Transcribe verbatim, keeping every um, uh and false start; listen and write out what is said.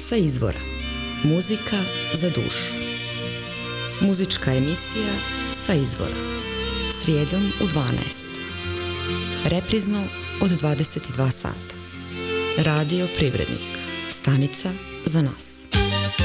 Sa izvora. Muzika za dušu. Muzička emisija Sa izvora. Srijedom u dvanaest. Reprizno od dvadeset dva sata. Radio Privrednik. Stanica za nas.